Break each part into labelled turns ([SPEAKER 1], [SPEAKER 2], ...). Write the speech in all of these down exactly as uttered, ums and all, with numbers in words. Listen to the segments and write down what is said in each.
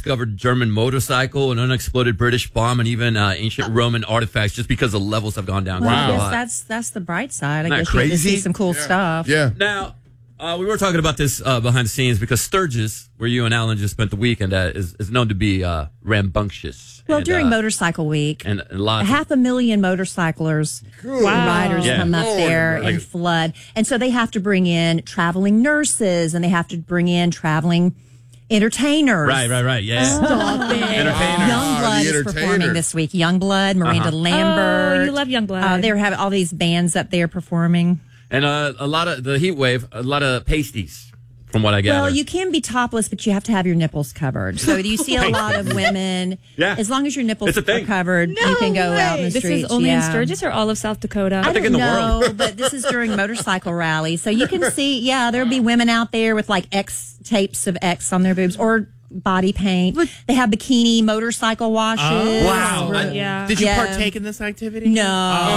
[SPEAKER 1] undiscovered German motorcycle, an unexploded British bomb, and even uh, ancient Roman artifacts just because the levels have gone down.
[SPEAKER 2] Well,
[SPEAKER 1] so
[SPEAKER 2] I guess
[SPEAKER 1] hot.
[SPEAKER 2] that's that's the bright side. I
[SPEAKER 1] Isn't that
[SPEAKER 2] guess you get to
[SPEAKER 1] crazy?
[SPEAKER 2] see some cool
[SPEAKER 3] Yeah.
[SPEAKER 2] stuff.
[SPEAKER 3] Yeah.
[SPEAKER 1] Now, uh, we were talking about this uh, behind the scenes because Sturgis, where you and Alan just spent the weekend at, is, is known to be uh, rambunctious.
[SPEAKER 2] Well,
[SPEAKER 1] and,
[SPEAKER 2] during
[SPEAKER 1] uh,
[SPEAKER 2] Motorcycle Week,
[SPEAKER 1] and, and lots of-
[SPEAKER 2] half a million motorcyclers and riders
[SPEAKER 1] Yeah.
[SPEAKER 2] come up
[SPEAKER 3] Lord,
[SPEAKER 2] there
[SPEAKER 1] like-
[SPEAKER 2] and flood. And so they have to bring in traveling nurses and they have to bring in traveling entertainers.
[SPEAKER 1] Right, right, right. Yeah.
[SPEAKER 2] Stop it.
[SPEAKER 1] Entertainers.
[SPEAKER 2] Youngblood
[SPEAKER 3] the
[SPEAKER 2] is performing
[SPEAKER 3] entertainer.
[SPEAKER 2] this week. Youngblood, Miranda Lambert.
[SPEAKER 4] Oh, you love Youngblood.
[SPEAKER 2] Uh, they're having all these bands up there performing.
[SPEAKER 1] And uh, a lot of the heat wave, a lot of pasties, from what I gather.
[SPEAKER 2] Well, you can be topless, but you have to have your nipples covered. So you see a lot of women.
[SPEAKER 1] Yeah.
[SPEAKER 2] As long as your nipples
[SPEAKER 1] It's a
[SPEAKER 2] are
[SPEAKER 1] thing.
[SPEAKER 2] covered, you can go out in the
[SPEAKER 4] This
[SPEAKER 2] streets.
[SPEAKER 4] is only
[SPEAKER 2] yeah.
[SPEAKER 4] in Sturgis or all of South Dakota?
[SPEAKER 2] I
[SPEAKER 1] think
[SPEAKER 2] don't
[SPEAKER 1] in the
[SPEAKER 2] know,
[SPEAKER 1] world.
[SPEAKER 2] but this is during motorcycle rally, so you can see. Yeah, there'll be women out there with like X tapes of X on their boobs or body paint. They have bikini motorcycle washes.
[SPEAKER 3] Oh,
[SPEAKER 1] wow. I-
[SPEAKER 4] yeah.
[SPEAKER 5] Did you
[SPEAKER 2] Yeah.
[SPEAKER 5] partake in this activity?
[SPEAKER 2] No.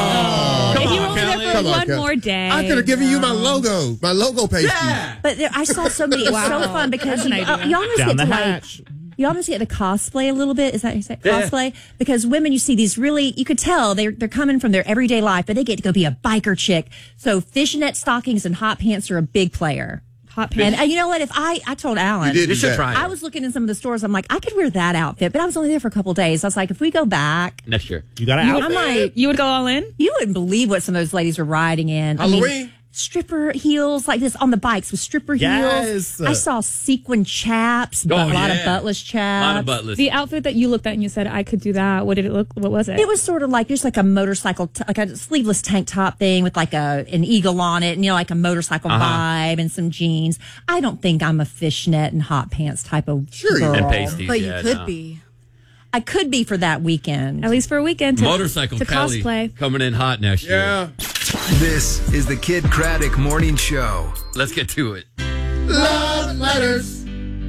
[SPEAKER 1] Come
[SPEAKER 4] if you
[SPEAKER 1] on,
[SPEAKER 4] were only
[SPEAKER 1] Kelly.
[SPEAKER 4] there for
[SPEAKER 3] Come on,
[SPEAKER 4] one
[SPEAKER 3] Kelly.
[SPEAKER 4] more day.
[SPEAKER 3] I could have given you my logo, my logo pasty.
[SPEAKER 1] Yeah.
[SPEAKER 2] But there, I saw so many. It's so fun because you,
[SPEAKER 4] That's an
[SPEAKER 2] uh,
[SPEAKER 4] idea.
[SPEAKER 2] you almost
[SPEAKER 5] Down
[SPEAKER 2] get
[SPEAKER 5] the
[SPEAKER 2] to like.
[SPEAKER 5] hatch.
[SPEAKER 2] You almost get to cosplay a little bit. Is that how you say it?
[SPEAKER 1] Yeah.
[SPEAKER 2] Cosplay? Because women, you see these really, you could tell they're they're coming from their everyday life, but they get to go be a biker chick. So fishnet stockings and hot pants are a big player.
[SPEAKER 4] Hot
[SPEAKER 2] And
[SPEAKER 4] pants.
[SPEAKER 2] uh, you know what? If I, I told Alan,
[SPEAKER 3] You did
[SPEAKER 1] You
[SPEAKER 3] do
[SPEAKER 1] should
[SPEAKER 3] that.
[SPEAKER 1] try it.
[SPEAKER 2] I was looking in some of the stores. I'm like, I could wear that outfit, but I was only there for a couple of days. I was like, if we go back,
[SPEAKER 1] Next year.
[SPEAKER 5] You got to
[SPEAKER 2] you,
[SPEAKER 5] out.
[SPEAKER 2] I'm like,
[SPEAKER 4] You would go all in?
[SPEAKER 2] you wouldn't believe what some of those ladies were riding in. I mean,
[SPEAKER 3] Halloween.
[SPEAKER 2] stripper heels like this on the bikes with stripper
[SPEAKER 5] Yes.
[SPEAKER 2] heels. I saw sequin chaps, but
[SPEAKER 1] Oh,
[SPEAKER 2] a lot
[SPEAKER 1] yeah.
[SPEAKER 2] of buttless chaps.
[SPEAKER 1] A lot of buttless.
[SPEAKER 4] The outfit that you looked at and you said, I could do that. What did it look? What was it?
[SPEAKER 2] It was sort of like just like a motorcycle, t- like a sleeveless tank top thing with like a an eagle on it, and you know, like a motorcycle
[SPEAKER 1] Uh-huh.
[SPEAKER 2] vibe and some jeans. I don't think I'm a fishnet and hot pants type of
[SPEAKER 3] Sure you
[SPEAKER 2] girl.
[SPEAKER 1] and pasties.
[SPEAKER 6] But
[SPEAKER 1] yeah,
[SPEAKER 6] you could
[SPEAKER 1] no.
[SPEAKER 6] be.
[SPEAKER 2] I could be for that weekend.
[SPEAKER 4] At least for a weekend to,
[SPEAKER 1] Motorcycle
[SPEAKER 4] to
[SPEAKER 1] Kelly
[SPEAKER 4] cosplay.
[SPEAKER 1] coming in hot next year.
[SPEAKER 3] Yeah.
[SPEAKER 7] This is the Kid Craddock Morning Show.
[SPEAKER 1] Let's get to it.
[SPEAKER 3] Love letters.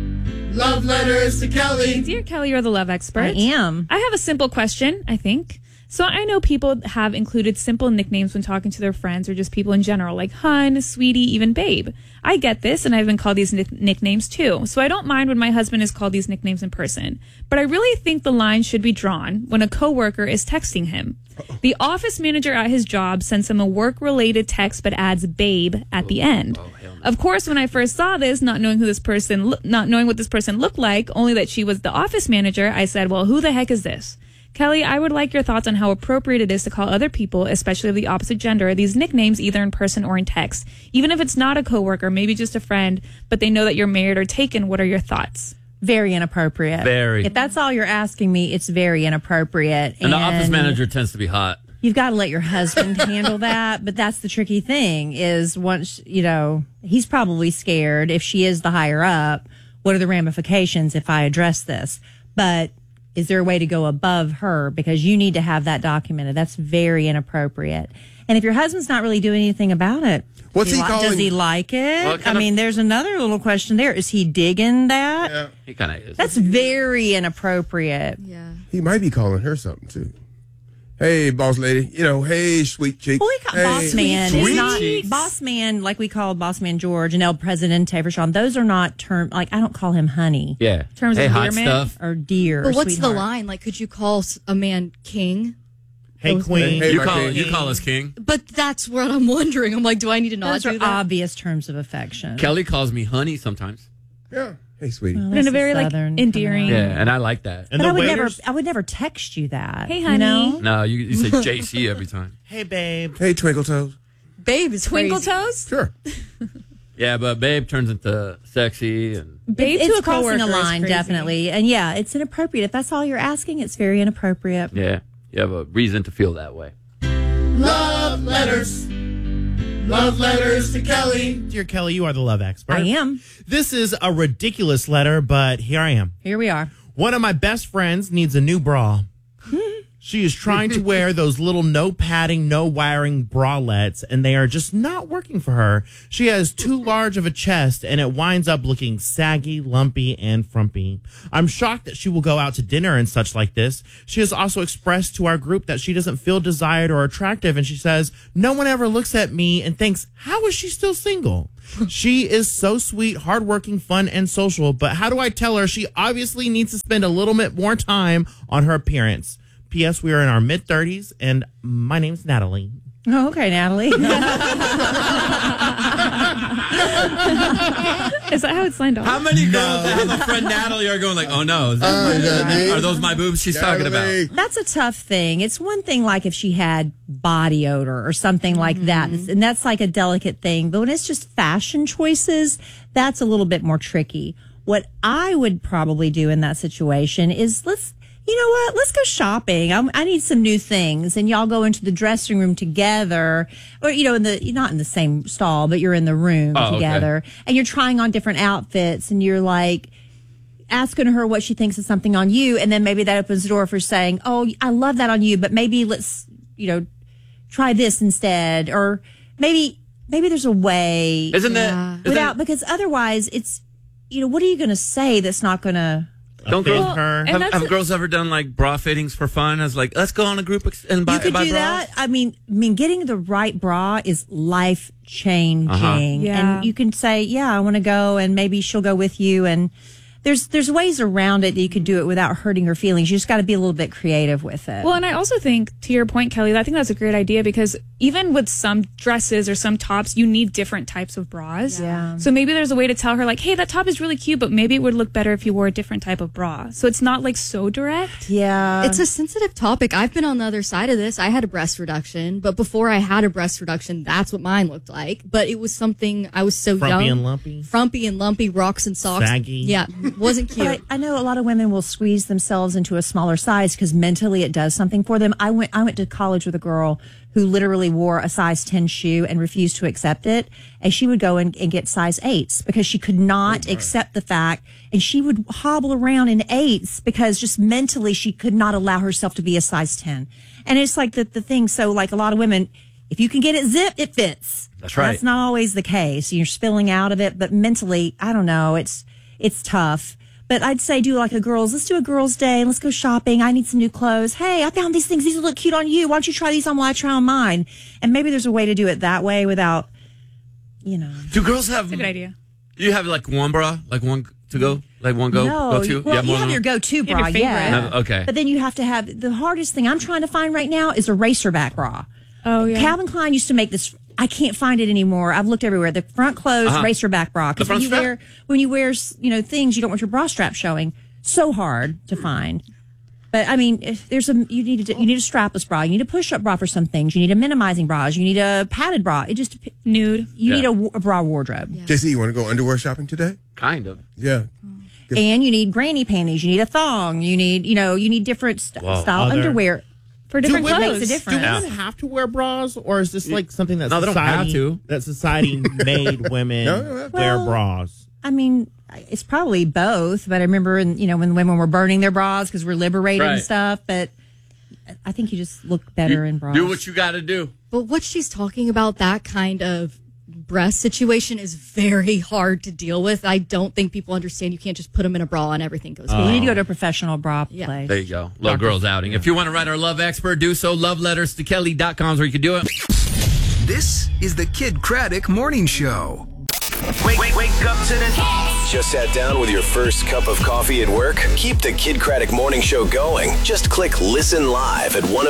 [SPEAKER 3] Love letters to Kelly.
[SPEAKER 4] Dear Kelly, you're the love expert.
[SPEAKER 2] I am.
[SPEAKER 4] I have a simple question, I think. So I know people have included simple nicknames when talking to their friends or just people in general, like hun, sweetie, even babe. I get this, and I've been called these nick- nicknames too. So I don't mind when my husband is called these nicknames in person. But I really think the line should be drawn when a coworker is texting him. The office manager at his job sends him a work-related text but adds babe at the end. Of course, when I first saw this, not knowing who this person, lo- not knowing what this person looked like, only that she was the office manager, I said, well, who the heck is this? Kelly, I would like your thoughts on how appropriate it is to call other people, especially of the opposite gender, these nicknames either in person or in text. Even if it's not a coworker, maybe just a friend, but they know that you're married or taken, what are your thoughts?
[SPEAKER 2] Very inappropriate.
[SPEAKER 1] Very.
[SPEAKER 2] If that's all you're asking me, it's very inappropriate.
[SPEAKER 1] And the office manager tends to be hot.
[SPEAKER 2] You've got to let your husband handle that. But that's the tricky thing is once, you know, he's probably scared if she is the higher up. What are the ramifications if I address this? But is there a way to go above her? Because you need to have that documented. That's very inappropriate. And if your husband's not really doing anything about it,
[SPEAKER 3] What's
[SPEAKER 2] does
[SPEAKER 3] he
[SPEAKER 2] li-
[SPEAKER 3] calling-
[SPEAKER 2] Does he like it?
[SPEAKER 1] Well,
[SPEAKER 2] I
[SPEAKER 1] kind of-
[SPEAKER 2] mean, there's another little question there. Is he digging that?
[SPEAKER 3] Yeah.
[SPEAKER 1] He kind of is.
[SPEAKER 2] That's very inappropriate.
[SPEAKER 6] Yeah.
[SPEAKER 3] He might be calling her something too. Hey, boss lady. You know, hey, sweet cheek.
[SPEAKER 2] Well, we call
[SPEAKER 3] hey,
[SPEAKER 2] boss man.
[SPEAKER 3] sweet
[SPEAKER 2] It's not
[SPEAKER 3] cheeks.
[SPEAKER 2] boss man like we call boss man George and El Presidente for Sean. Those are not term. Like I don't call him honey
[SPEAKER 1] yeah.
[SPEAKER 4] Terms
[SPEAKER 1] hey,
[SPEAKER 4] of
[SPEAKER 1] hot
[SPEAKER 4] endearment?
[SPEAKER 1] stuff.
[SPEAKER 2] or dear.
[SPEAKER 6] But
[SPEAKER 2] or
[SPEAKER 6] what's the
[SPEAKER 2] sweetheart.
[SPEAKER 6] line? Like, could you call s- a man king?
[SPEAKER 5] Hey, queen.
[SPEAKER 3] Hey,
[SPEAKER 1] You
[SPEAKER 3] my
[SPEAKER 1] call,
[SPEAKER 3] king.
[SPEAKER 1] you call us king.
[SPEAKER 6] But that's what I'm wondering. I'm like, do I need to not
[SPEAKER 2] Those
[SPEAKER 6] do
[SPEAKER 2] are
[SPEAKER 6] that?
[SPEAKER 2] obvious terms of affection.
[SPEAKER 1] Kelly calls me honey sometimes.
[SPEAKER 3] Yeah. Hey, sweetie.
[SPEAKER 2] Well,
[SPEAKER 4] But in
[SPEAKER 2] that's
[SPEAKER 4] a very, like,
[SPEAKER 2] Southern,
[SPEAKER 4] endearing-
[SPEAKER 2] come on.
[SPEAKER 1] Yeah, and I like that.
[SPEAKER 5] And
[SPEAKER 2] But
[SPEAKER 5] the
[SPEAKER 2] I would never.
[SPEAKER 5] waiters.
[SPEAKER 2] I would never text you that.
[SPEAKER 4] Hey,
[SPEAKER 2] you
[SPEAKER 4] honey.
[SPEAKER 2] know?
[SPEAKER 1] No, you, you say J C every time.
[SPEAKER 5] Hey, babe.
[SPEAKER 3] Hey, twinkle toes.
[SPEAKER 6] Babe is
[SPEAKER 4] Twinkle
[SPEAKER 6] crazy.
[SPEAKER 4] toes?
[SPEAKER 3] Sure.
[SPEAKER 1] Yeah, but babe turns into sexy and
[SPEAKER 4] Babe
[SPEAKER 2] It's
[SPEAKER 4] to a
[SPEAKER 2] crossing
[SPEAKER 4] coworker
[SPEAKER 2] a
[SPEAKER 4] is
[SPEAKER 2] line,
[SPEAKER 4] crazy.
[SPEAKER 2] definitely. And yeah, it's inappropriate. If that's all you're asking, it's very inappropriate.
[SPEAKER 1] yeah, you have a reason to feel that way.
[SPEAKER 3] Love letters. Love letters to Kelly.
[SPEAKER 5] Dear Kelly, you are the love expert.
[SPEAKER 2] I am.
[SPEAKER 5] This is a ridiculous letter, but here I am.
[SPEAKER 2] Here we are.
[SPEAKER 5] One of my best friends needs a new bra. She is trying to wear those little no padding, no wiring bralettes, and they are just not working for her. She has too large of a chest, and it winds up looking saggy, lumpy, and frumpy. I'm shocked that she will go out to dinner and such like this. She has also expressed to our group that she doesn't feel desired or attractive, and she says, no one ever looks at me and thinks, how is she still single? She is so sweet, hardworking, fun, and social, but how do I tell her she obviously needs to spend a little bit more time on her appearance? P S. We are in our mid-thirties, and my name's Natalie.
[SPEAKER 2] Oh, okay, Natalie.
[SPEAKER 4] Is that how it's signed off?
[SPEAKER 1] How many girls that have a friend Natalie are going like, oh no, is that,
[SPEAKER 3] Uh,
[SPEAKER 1] are those my boobs she's talking
[SPEAKER 3] Natalie.
[SPEAKER 1] about?
[SPEAKER 2] That's a tough thing. It's one thing like if she had body odor or something like that, and that's like a delicate thing. But when it's just fashion choices, that's a little bit more tricky. What I would probably do in that situation is let's, you know what, let's go shopping. I'm, I need some new things, and y'all go into the dressing room together, or you know, in the you're not in the same stall, but you're in the room
[SPEAKER 1] Oh, okay.
[SPEAKER 2] together, and you're trying on different outfits, and you're like asking her what she thinks of something on you, and then maybe that opens the door for saying, oh, I love that on you, but maybe let's, you know, try this instead, or maybe maybe there's a way
[SPEAKER 1] Isn't
[SPEAKER 6] Yeah.
[SPEAKER 1] that isn't-
[SPEAKER 2] without, because otherwise it's, you know, what are you going to say that's not going to,
[SPEAKER 1] Don't
[SPEAKER 5] Offend
[SPEAKER 1] girls,
[SPEAKER 5] her.
[SPEAKER 4] and
[SPEAKER 1] have,
[SPEAKER 4] that's
[SPEAKER 1] have
[SPEAKER 4] a-
[SPEAKER 1] girls ever done like bra fittings for fun? As like, let's go on a group ex- and buy,
[SPEAKER 2] you could
[SPEAKER 1] buy
[SPEAKER 2] do
[SPEAKER 1] bras?
[SPEAKER 2] that. I mean, I mean, getting the right bra is life changing,
[SPEAKER 1] Uh-huh.
[SPEAKER 4] Yeah.
[SPEAKER 2] and you can say, yeah, I want to go, and maybe she'll go with you, and there's there's ways around it that you could do it without hurting her feelings. You just got to be a little bit creative with it.
[SPEAKER 4] Well, and I also think, to your point, Kelly, I think that's a great idea because even with some dresses or some tops, you need different types of bras.
[SPEAKER 2] Yeah.
[SPEAKER 4] So maybe there's a way to tell her, like, hey, that top is really cute, but maybe it would look better if you wore a different type of bra. So it's not like so direct.
[SPEAKER 2] yeah,
[SPEAKER 6] It's a sensitive topic. I've been on the other side of this. I had a breast reduction, but before I had a breast reduction, that's what mine looked like. But it was something I was so
[SPEAKER 5] Frumpy
[SPEAKER 6] young.
[SPEAKER 5] and lumpy.
[SPEAKER 6] Frumpy and lumpy, rocks and socks.
[SPEAKER 5] Saggy.
[SPEAKER 6] Yeah, wasn't cute.
[SPEAKER 2] But I, I know a lot of women will squeeze themselves into a smaller size because mentally it does something for them. I went I went to college with a girl who literally wore a size ten shoe and refused to accept it. And she would go and, and get size eights because she could not accept the fact. And she would hobble around in eights because just mentally she could not allow herself to be a size ten. And it's like the, the thing. So like a lot of women, if you can get it zipped, it fits.
[SPEAKER 1] That's right.
[SPEAKER 2] That's not always the case. You're spilling out of it, but mentally, I don't know. It's, it's tough. But I'd say do like a girls, let's do a girls' day. Let's go shopping. I need some new clothes. Hey, I found these things. These look cute on you. Why don't you try these on while I try on mine? And maybe there's a way to do it that way without, you know.
[SPEAKER 1] Do girls have?
[SPEAKER 4] It's a good idea.
[SPEAKER 1] You have like one bra, like one to go, like one go,
[SPEAKER 2] no,
[SPEAKER 1] go to.
[SPEAKER 2] well, you
[SPEAKER 1] more
[SPEAKER 2] have
[SPEAKER 1] than
[SPEAKER 2] your
[SPEAKER 1] one?
[SPEAKER 2] go-to
[SPEAKER 4] have
[SPEAKER 2] bra,
[SPEAKER 4] your favorite.
[SPEAKER 2] yeah.
[SPEAKER 1] No, okay.
[SPEAKER 2] But then you have to have, the hardest thing I'm trying to find right now is a racerback bra.
[SPEAKER 4] Oh, yeah.
[SPEAKER 2] Calvin Klein used to make this. I can't find it anymore. I've looked everywhere. The front closed
[SPEAKER 1] Uh-huh.
[SPEAKER 2] racerback bra.
[SPEAKER 1] The
[SPEAKER 2] Because
[SPEAKER 1] front
[SPEAKER 2] when you
[SPEAKER 1] strap?
[SPEAKER 2] wear when you wear you know things, you don't want your bra strap showing. So hard to find. But I mean, if there's a you need a, you need a strapless bra. You need a push-up bra for some things. You need a minimizing bras. You need a padded bra. It just
[SPEAKER 4] Nude.
[SPEAKER 2] you
[SPEAKER 1] Yeah.
[SPEAKER 2] need a, wa- a bra wardrobe.
[SPEAKER 3] J C, you want to go underwear shopping today?
[SPEAKER 1] Kind of.
[SPEAKER 3] Yeah.
[SPEAKER 2] And you need granny panties. You need a thong. You need you know you need different st-
[SPEAKER 1] Whoa.
[SPEAKER 2] style
[SPEAKER 5] Other-
[SPEAKER 2] underwear.
[SPEAKER 4] For different
[SPEAKER 5] women-
[SPEAKER 4] clothes.
[SPEAKER 2] makes a
[SPEAKER 5] Do
[SPEAKER 2] difference.
[SPEAKER 5] women have to wear bras, or is this like something that
[SPEAKER 1] No, they don't
[SPEAKER 5] society
[SPEAKER 1] have to.
[SPEAKER 5] that society made women
[SPEAKER 3] No, they don't have to.
[SPEAKER 5] wear
[SPEAKER 2] Well,
[SPEAKER 5] bras?
[SPEAKER 2] I mean, it's probably both, but I remember, in, you know, when women were burning their bras because we're liberated and
[SPEAKER 1] Right.
[SPEAKER 2] stuff. But I think you just look better in bras.
[SPEAKER 1] Do what you got to do.
[SPEAKER 6] But what she's talking about, that kind of breast situation, is very hard to deal with. I don't think people understand. You can't just put them in a bra and everything goes.
[SPEAKER 2] you
[SPEAKER 6] away.
[SPEAKER 2] need to go to a professional bra
[SPEAKER 6] Yeah.
[SPEAKER 2] place.
[SPEAKER 1] There you go. Love Girls Outing. If you want to write our love expert, do so. Love letters to Kelly dot com is where you can do it.
[SPEAKER 7] This is the Kid Craddock Morning Show.
[SPEAKER 8] Wake, wake, wake up to the
[SPEAKER 9] Just sat down with your first cup of coffee at work? Keep the Kid Craddock Morning Show going. Just click Listen Live at one